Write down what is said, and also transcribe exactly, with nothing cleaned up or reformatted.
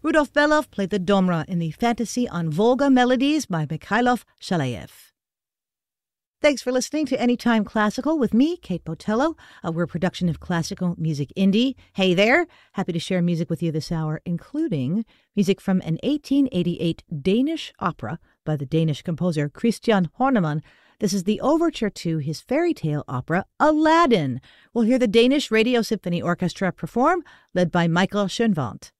Rudolf Belov played the Domra in the Fantasy on Volga Melodies by Mikhailov Shalayev. Thanks for listening to Anytime Classical with me, Kate Botello. Uh, we're a production of Classical Music Indie. Hey there. Happy to share music with you this hour, including music from an eighteen eighty-eight Danish opera by the Danish composer Christian Horneman. This is the overture to his fairy tale opera, Aladdin. We'll hear the Danish Radio Symphony Orchestra perform, led by Michael Schönwandt.